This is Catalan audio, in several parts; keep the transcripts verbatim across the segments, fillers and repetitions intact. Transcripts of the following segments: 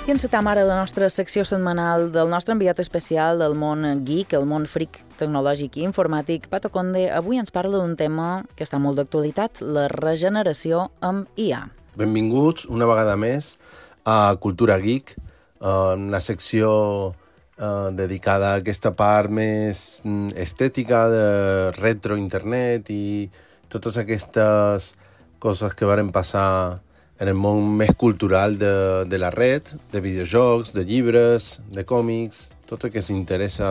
I encetam ara la nostra secció setmanal del nostre enviat especial del món geek, el món freak tecnològic i informàtic. Pato Conde avui ens parla d'un tema que està molt d'actualitat, la regeneració amb I A. Benvinguts una vegada més a Cultura Geek, la secció eh, dedicada a aquesta part més estètica de retro internet i totes aquestes coses que varen passar en el món més cultural de, de la red, de videojocs, de llibres, de còmics, tot el que s'interessa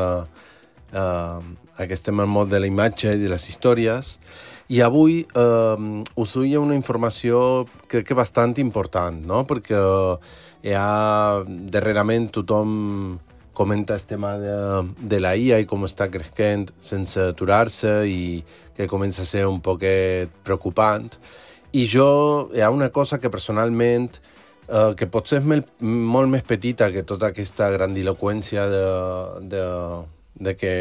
eh, aquest tema al món de la imatge i de les històries. I avui eh, us duia una informació crec que bastant important, no? Perquè hi ha, darrerament tothom comenta el tema de, de la I A i com està creixent sense aturar-se i que comença a ser un poquet preocupant. I jo, hi ha una cosa que personalment, eh, que potser és mel, molt més petita que tota aquesta grandiloqüència de, de, de que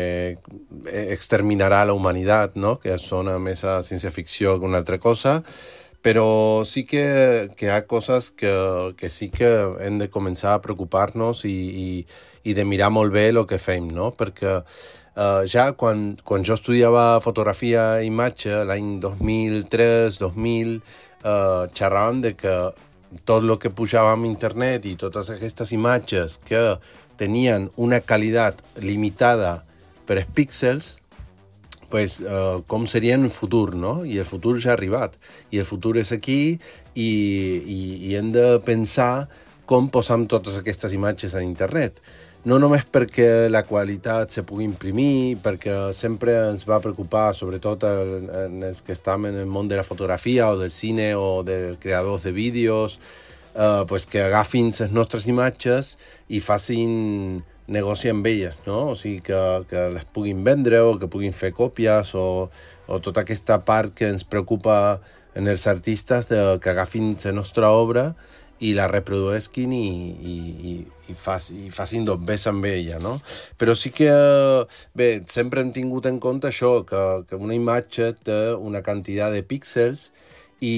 exterminarà la humanitat, no? Que sona més a ciència-ficció que una altra cosa, però sí que, que hi ha coses que, que sí que hem de començar a preocupar-nos i, i, i de mirar molt bé el que fem, no? Perquè Uh, ja quan, quan jo estudiava fotografia i imatge l'any dos mil tres dos mil uh, xerràvem de que tot el que pujàvem a internet i totes aquestes imatges que tenien una qualitat limitada per els píxels, pues, uh, com seria en el futur, no? I el futur ja ha arribat i el futur és aquí i, i, i hem de pensar com posam totes aquestes imatges a internet. No només perquè la qualitat se pugui imprimir, perquè sempre ens va preocupar, sobretot en els que estem en el món de la fotografia o del cine o de creadors de vídeos, eh, pues que agafin les nostres imatges i facin negoci amb elles, no? O sigui, que, que les puguin vendre o que puguin fer còpies o, o tota aquesta part que ens preocupa en els artistes de que agafin la nostra obra i la reproduesquin i, i, i, i, fac, i facin dos bes amb ella, no? Però sí que, bé, sempre hem tingut en compte això, que, que una imatge té una quantitat de píxels i,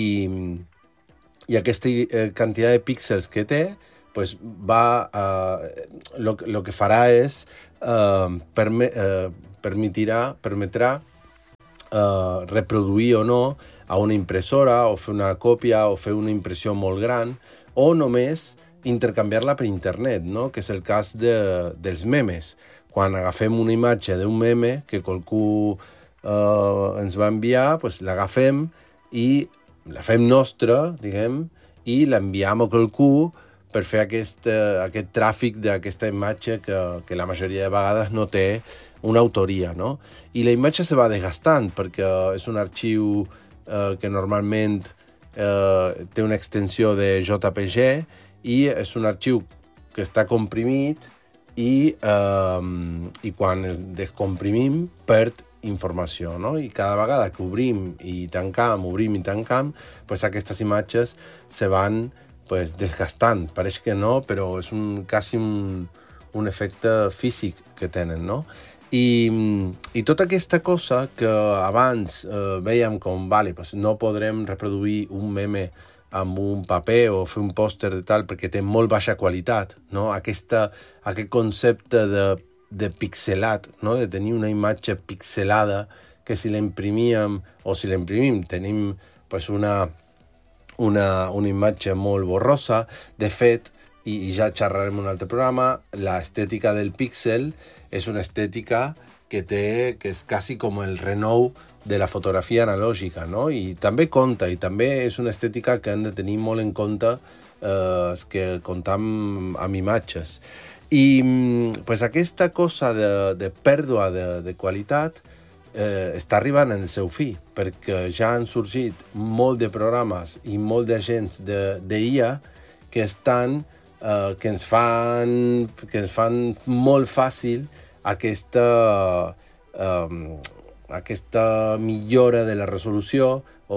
i aquesta quantitat de píxels que té, pues va, eh, lo, lo que farà és, eh, perme, eh, permetirà, permetrà eh, reproduir o no a una impressora o fer una còpia o fer una impressió molt gran, o només intercanviar-la per internet, no? Que és el cas de, dels memes. Quan agafem una imatge d'un meme que qualcú eh, ens va enviar, pues l'agafem i la fem nostra, diguem, i l'enviem a qualcú per fer aquest, uh, aquest tràfic d'aquesta imatge que, que la majoria de vegades no té una autoria, no? I la imatge se va desgastant perquè és un arxiu uh, que normalment Uh, té una extensió de J P G i és un arxiu que està comprimit i, uh, i quan es descomprimim perd informació, no? I cada vegada que obrim i tancam, obrim i tancam, pues aquestes imatges se van pues, desgastant. Pareix que no, però és un, quasi un, un efecte físic que tenen, no? I, i tota aquesta cosa que abans eh, veiem com, vale, pues no podrem reproduir un meme amb un paper o fer un pòster de tal perquè té molt baixa qualitat, no? Aquesta, aquest concepte de, de pixelat, no? De tenir una imatge pixelada que si la imprimíem o si la imprimim tenim pues, una, una, una imatge molt borrosa. De fet, i, i ja xerrarem en un altre programa, l'estètica del píxel és una estètica que té, que és quasi com el renou de la fotografia analògica, no? I també compta, i també és una estètica que hem de tenir molt en compte eh, que comptam amb imatges. I pues, aquesta cosa de, de pèrdua de, de qualitat eh, està arribant en el seu fi, perquè ja han sorgit molt de programes i molt d'agents d'I A que estan Uh, que ens fan que ens fan molt fàcil aquesta um, aquesta millora de la resolució o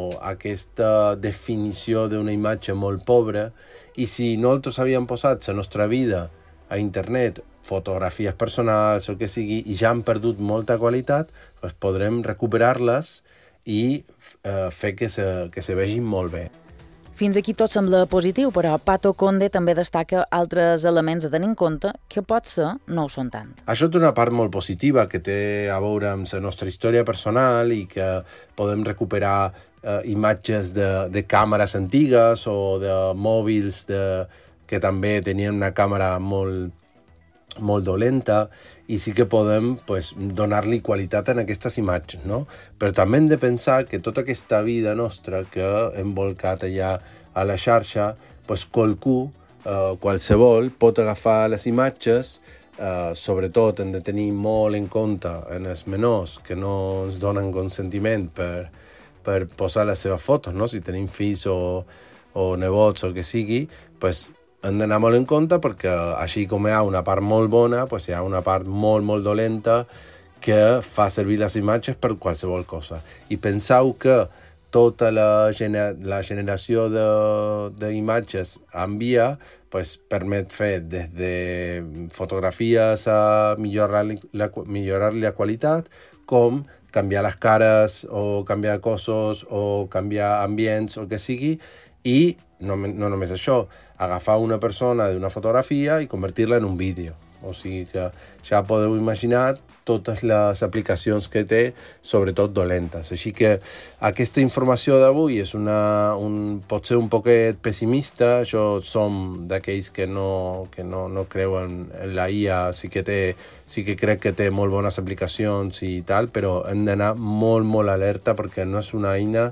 aquesta definició d'una imatge molt pobra. I si nosaltres havíem posat la nostra vida a internet, fotografies personals o el que sigui, i ja han perdut molta qualitat, doncs podrem recuperar-les i uh, fer que se, que se vegin molt bé. Fins aquí tot sembla positiu, però Pato Conde també destaca altres elements a tenir en compte que potser no ho són tant. Això té una part molt positiva que té a veure amb la nostra història personal i que podem recuperar eh, imatges de, de càmeres antigues o de mòbils de, que també tenien una càmera molt, molt dolenta, i sí que podem pues, donar-li qualitat en aquestes imatges, no? Però també hem de pensar que tota aquesta vida nostra que hem volcat allà a la xarxa, pues, qualcú, eh, qualsevol, pot agafar les imatges, eh, sobretot hem de tenir molt en compte en els menors que no ens donen consentiment per, per posar les seves fotos, no? Si tenim fills o, o nebots o el que sigui, pues, hem d'anar molt en compte perquè així com hi ha una part molt bona, pues hi ha una part molt, molt dolenta que fa servir les imatges per qualsevol cosa. I penseu que tota la, gener la generació d'imatges envia pues, permet fer des de fotografies a millorar-li la, millorar la qualitat, com canviar les cares o canviar cossos o canviar ambients o el que sigui, i no, no només això, agafar una persona d'una fotografia i convertir-la en un vídeo. O sigui que ja podeu imaginar totes les aplicacions que té, sobretot dolentes. Així que aquesta informació d'avui és una, un, pot ser un poquet pessimista. Jo som d'aquells que no, que no, no creuen en la I A, sí que, té, sí que crec que té molt bones aplicacions i tal, però hem d'anar molt, molt alerta perquè no és una eina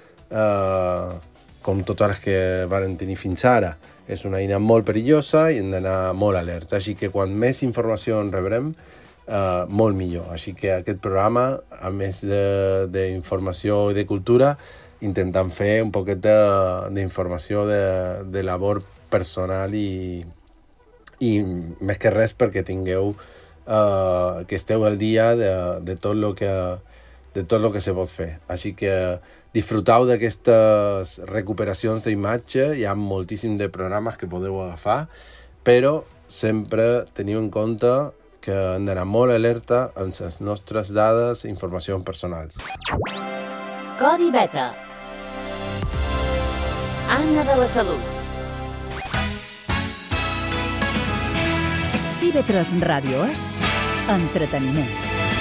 eh, com totes les que van tenir fins ara. És una eina molt perillosa i hem d'anar molt alerta. Així que quan més informació en rebrem, eh, molt millor. Així que aquest programa, a més d'informació i de cultura, intentant fer un poquet d'informació de, de labor personal i, i més que res perquè tingueu, eh, que esteu al dia de, de tot el que de tot el que se pot fer. Així que disfruteu d'aquestes recuperacions d'imatge, hi ha moltíssim de programes que podeu agafar, però sempre teniu en compte que hem d'anar molt alerta amb les nostres dades i informacions personals. Codi Beta. Anna de la Salut. T V tres Ràdio és entreteniment.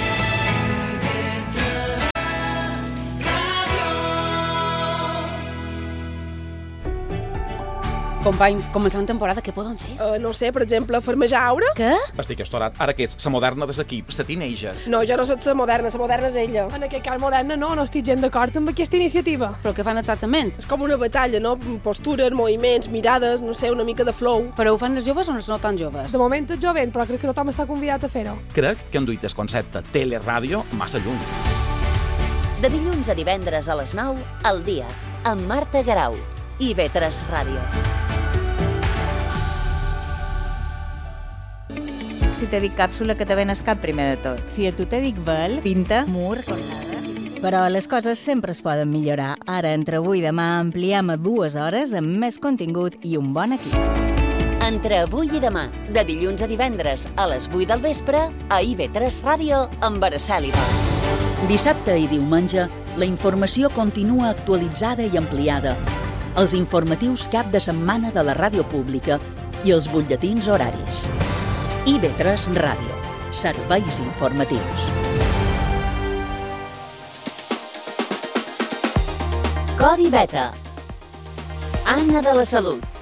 Companys, començant temporada, què poden fer? Uh, no sé, per exemple, farmejar aura? Què? Estic estorat. Ara que ets la moderna de l'equip, la teenager. No, jo no soc la moderna, la moderna és ella. En aquest cas moderna no, no estic gens d'acord amb aquesta iniciativa. Però què fan exactament? És com una batalla, no? Postures, moviments, mirades, no sé, una mica de flow. Però ho fan les joves o no tan joves? De moment és jovent, però crec que tothom està convidat a fer-ho. Crec que han duit el concepte teleràdio massa lluny. De dilluns a divendres a les nou, al dia, amb Marta Garau i I V tres Ràdio. Si te dic càpsula, que te ven el cap primer de tot. Si a tu te dic vel, pinta, mur, cornada... Però les coses sempre es poden millorar. Ara, entre avui i demà, ampliem a dues hores amb més contingut i un bon equip. Entre avui i demà, de dilluns a divendres a les vuit del vespre, a I V tres Ràdio amb Araceli Bosch. Dissabte i diumenge, la informació continua actualitzada i ampliada. Els informatius cap de setmana de la ràdio pública i els butlletins horaris. I V tres Ràdio. Serveis informatius. Codi Beta. Anna de la Salut.